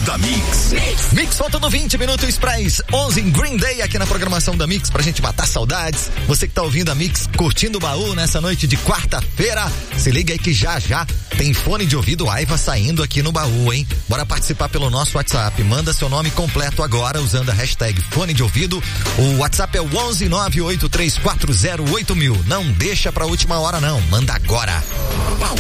da Mix. Mix faltando 20 minutos para as 11 em Green Day aqui na programação da Mix pra gente matar saudades. Você que tá ouvindo a Mix, curtindo o baú nessa noite de quarta-feira, se liga aí que já tem fone de ouvido Aiva saindo aqui no baú, hein? Bora participar pelo nosso WhatsApp. Manda seu nome completo agora usando a hashtag fone de ouvido. O WhatsApp é o 11 983408000. Não deixa pra última hora não, manda agora.